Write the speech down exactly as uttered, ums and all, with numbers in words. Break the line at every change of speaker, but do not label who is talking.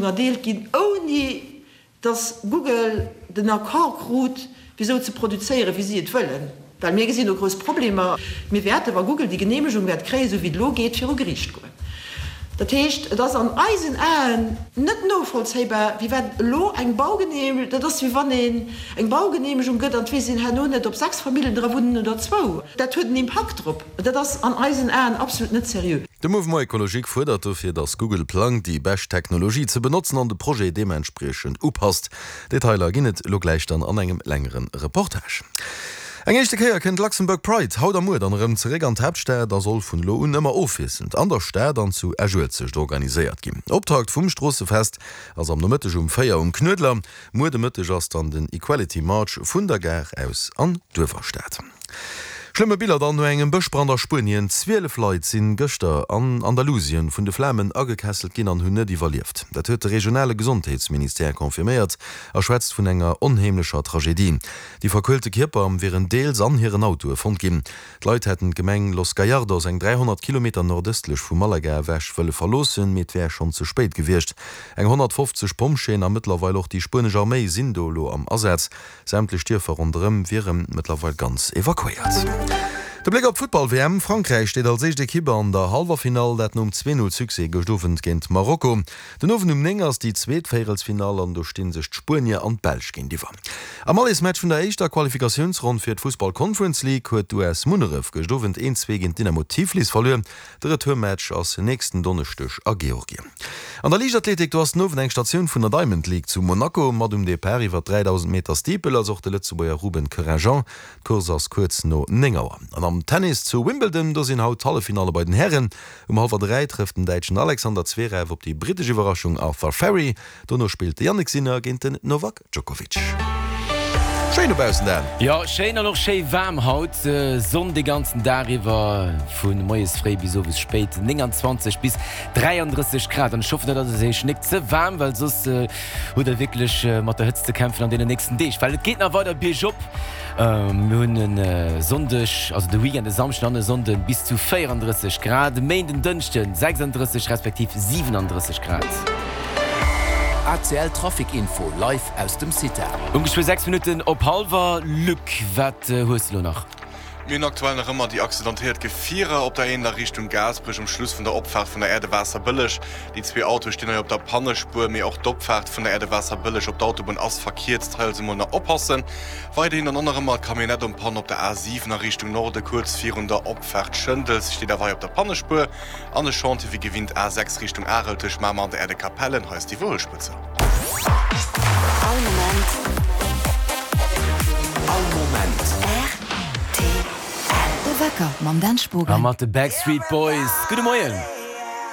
erdeelt gin ohne dass Google den Akkordroute wieso zu produzieren, wie sie es wollen. Weil mir gesehen noch große Probleme. Mir werte war Google die Genehmigung wird kriegen, so wie es geht für Gericht. Das heißt, dass an Eisen an nicht nur vollziehbar, wie wenn lo ein Baugenehmigung, das wie wenn ein Baugenehmigung geht, und wir sind ja nur nicht ob sechs Familien drei wohnen oder zwei. Das hat einen Impact drauf. Das ist an Eisen an absolut nicht seriös.
Der Movement Ökologik fordert dafür, dass Google plant, die beste Technologie zu benutzen und das Projekt dementsprechend aufpasst. Detailer gehen nicht gleich dann an einem längeren Reportage. Eng echte Käier kennt Luxemburg Pride haut am Mut an rem zeré an Tabstä, der soll vun Loun ëmmer offissen, an der Stä an zu erjuelzecht organisiert gin. Optakt vum Strossefest ass am noëtteg um Féier um Knödler, Mu de Mëtteg ass an den Equality March vun der Gär aus an Dëverstäet. Schlimme Bilder an no engem Bëchbrander Spien zwölf Leiit sinn Gëchter an Andalusien vun de Flämmen agekesselt ginn an hunne die verlieft. Dat huet de regionale Gesundheitsminister konfirmiert, erschwätzt vun enger onheimlecher Tragedie. Die verkulte Kipper wären Deels an hireieren Auto erfund ginn. D'Leit hätten Gemeng Los Gallardos eng dreihundert Kilometer nordöstlech vum Malaga wäch wëlle verlossen, mit wär schon zu spät gewircht. Eng hundertfünfzig Pommscheen a mittlerweile auch die Spanische Armee Sindolo am Ersatz. Sämtlich Stierfer runm wären mittlerweile ganz evakuiert. Der Blick op Football-W M Frankreich steht als sechste Kipper an der Halverfinal, dat um zwei null Suse gestufen géint Marokko. Den ofen um Nengers die Zzweetfeierelsfinal an durchstin sech Spurnier an Belsch gin die war. Am alles Match vun der eischter Qualifikationsrund fir d Fußball Conference League huet U S Munerew gestufen eenzwe gin Dynamo Tiflis verloren. Der Retourmatch ass nächsten Donnerstech a Georgien. An der Liigathletik du hast nowen eng Station vun der Diamond League zu Monaco mat um de Per iwwer dreitausend Meter Stiepel as de Lützeburger Ruben Couragent, Kurs ass kurz no Nengauer. Am Tennis zu Wimbledon, da sind haut Hallefinale bei den Herren. Um halb drei trifft den Deutschen Alexander Zverev op die britische Überraschung auf Ferry. Donno spielt Yannick Sinner gegen den Novak Djokovic.
Ja, schön noch schön warm haut äh, Sonne die ganzen darüber von Moes frei bis so bis spät neunundzwanzig bis dreiunddreißig Grad und ich hoffe, dass es nicht zu warm, weil sonst äh, oder wirklich äh, mit der Hitze kämpfen an den nächsten Tag, weil es geht noch weiter bis Job. Ähm, wir haben äh, Sonntag, also der Weekend, der Samstag, der Sonntag bis zu vierunddreißig Grad, Main den Dünsten sechsunddreißig respektive siebenunddreißig Grad.
A C L Trafikinfo live aus dem City.
Ungefähr sechs Minuten op halber Lück, was äh, hast du noch?
Mir aktuell noch immer die accidentiert Gefierer op der einer Richtung Gasbrich am Schluss von der Opfahrt von der Erdewasser billig. Die zwei Autos stehen auf der Pannespur, mir auch Dopfahrt von der Erdewasser billig op der Autobahn as verkehrt teil immer oppassen. Weiterhin an anderem Mal kam mir net um Pan op der A sieben nach Richtung Norde kurz vier der Opfahrt Schëndels steht dabei auf der Pannespur. An Chante wie gewinnt A sechs Richtung Areltisch Ma an der Erde Kapellen heißt die Wohlspitze.
All Moment.
All Moment.
R T L. De Wecker, Mam Dansburger.
Am mat de Backstreet Boys. Gute Morgen.